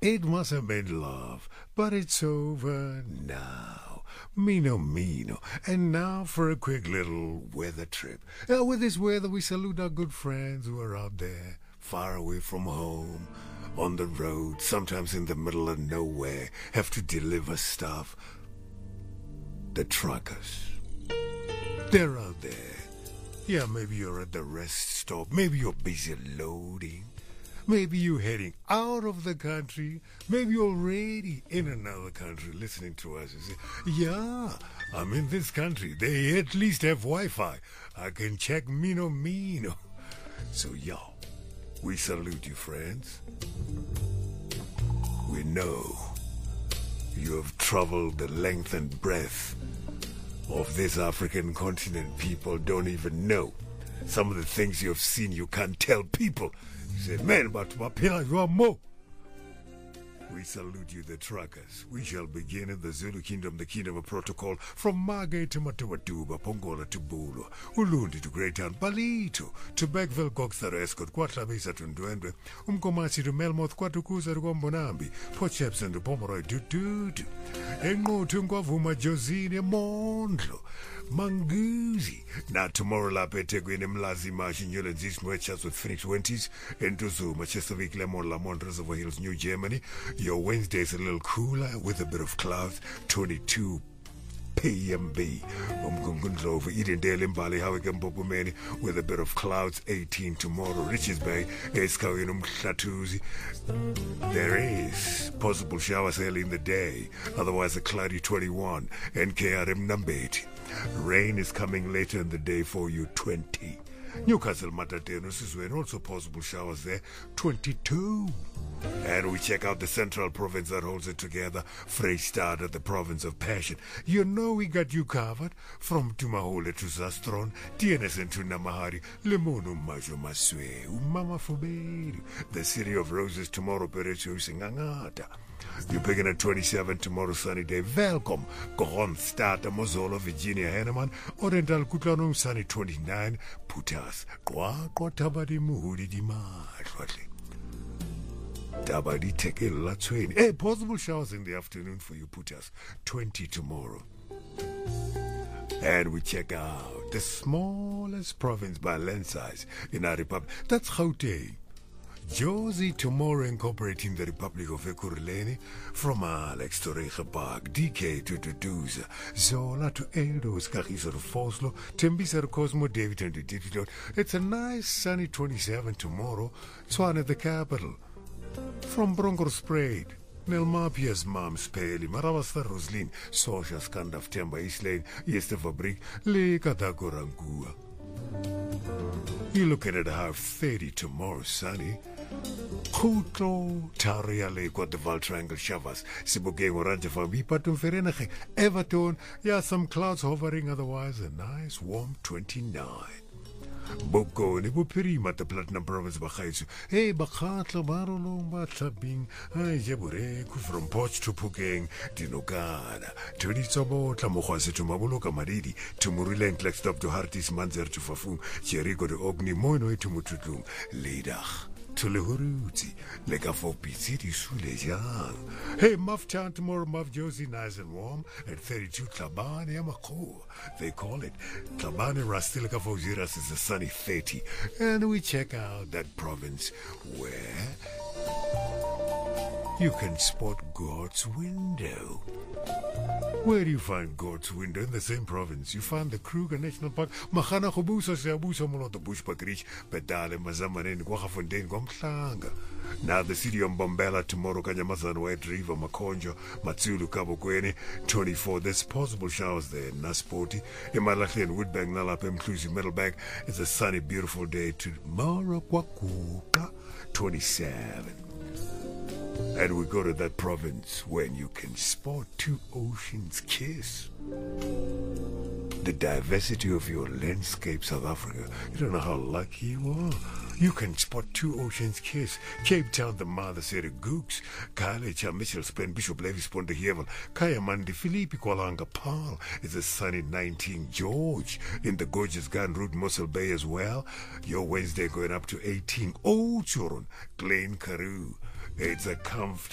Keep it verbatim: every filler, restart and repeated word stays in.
It must have been love, but it's over now. Mino, Mino. And now for a quick little weather trip. Uh, with this weather, we salute our good friends who are out there, far away from home, on the road, sometimes in the middle of nowhere, have to deliver stuff. The truckers. They're out there. Yeah, maybe you're at the rest stop. Maybe you're busy loading. Maybe you're heading out of the country. Maybe you're already in another country listening to us. You say, yeah, I'm in this country. They at least have Wi-Fi. I can check Mino Mino. So, y'all, we salute you, friends. We know you have traveled the length and breadth of this African continent. People don't even know. Some of the things you have seen, you can't tell people. You say, man, but Mapila, you are more. We salute you, the truckers. We shall begin in the Zulu kingdom, the kingdom of protocol, from Mage to Matuatuba, Pongola to Bulu, Ulundi to Greytown, Palito to Beckville, Coxar Escort, Quatlabisa to Ndwendwe, Umkomasi to Melmoth, Quatukuza to Gombonambi, Port Shepson to Pomeroy, Dudu, Engo to Ngwavuma, Josine, Mondlo, Manguzi. Now tomorrow la Petegwin Mlazi Marsh in Yulen's Merchants with three twenties, and to Zoom, Manchester Vic Lemon, Lamont, Reservoir Hills, New Germany. Your Wednesday is a little cooler with a bit of clouds, twenty-two P M B. Umgungundlova, Edendale in Bali, Hawigambopumeni, with a bit of clouds, eighteen tomorrow. Riches Bay, Eskawinum Klatuzi. There is possible showers early in the day, otherwise a cloudy twenty-one. N K R M Nambeti. Rain is coming later in the day for you, twenty. Newcastle Matatenos is when also possible showers there, twenty-two. And we check out the central province that holds it together, Freystad, the province of passion. You know we got you covered, from Tumahole to Zastron, T N S N to Namahari, Lemono Majo Maswe, Umama Fuberu, the city of roses tomorrow, Perecho Singangata. You're picking at twenty-seven tomorrow, sunny day. Welcome. Goron Stata, Mozolo, Virginia, Henneman, Oriental Kutlanum, sunny twenty-nine. Putas. Kwa kwa tabadi muhuri di maashwatli. Tabadi teke la twain. Hey, possible showers in the afternoon for you, Putas. twenty tomorrow. And we check out the smallest province by land size in our republic. That's Gauteng. Josie tomorrow incorporating the Republic of Ekurhuleni, from Alex to Regenbach, D K to Duduza, Zola to Eldos, Kagiso to Foslo, Tembisa to Cosmo, David and the Digital. It's a nice sunny twenty-seven tomorrow, Swan at the capital. From Bronco Sprayed, Nelmapia's mom's Peli, Maravasta Roslin, Sosha Skandaf Temba East Lane, Yester Fabrik, Le Katagorangua. You're looking at a half thirty tomorrow, sunny. Kutlo, Taria Lake, what the Val Triangle Shavas, Sibugay, Oranje Fabi, Patum Ferenach, Everton, yeah, some clouds hovering, otherwise a nice warm twenty-nine. Boko, Nebupirima, the Platinum Province Bakaisu. Hey, Bakatla, Barolo, Batlabing, Ay, Jabureku, from Poch to Pukeng, Dinogada, to Ritsobo, Tamohase to Mabuloka Maridi, to Murilen, Klextop to Hartis, Manzer to Fafum, Jericho to Ogni, Moino to Mututum, Lidach. To Lehuruti, Legafo City Sulejang. Hey, Muff Town tomorrow, Muff Josie, nice and warm at thirty-two Klabani Amako. They call it Klabani Rastilakafo Ziras is a sunny thirty. And we check out that province where you can spot God's window. Where do you find God's window? In the same province. You find the Kruger National Park, Mahana Kubusa, Siabusa, Monoto Bushpakrich, Pedale, Mazamarin, Guahafondain, Gomtlanga. Now the city of Bombela tomorrow, Kanyamazan, White River, Makonjo, Matsulu, Kabokweni, twenty-four. There's possible showers there. Naspoti, Imalaki and Woodbank, Nalap, inclusive Metalbag. It's a sunny, beautiful day tomorrow, Kwakuka, twenty-seven. And we go to that province when you can spot two oceans kiss. The diversity of your landscape, South Africa. You don't know how lucky you are. You can spot two oceans kiss. Cape Town, the mother city, Gooks, Kalecha, Mitchell, Spen, Bishop Levis, Ponte Hevel, Kayamandi, Philippi, Kualanga, Paul. It's a sunny nineteen. George, in the gorgeous Gun Route, Mossel Bay as well. Your Wednesday going up to eighteen. Old Choron, Glen Karoo. It's a comfortable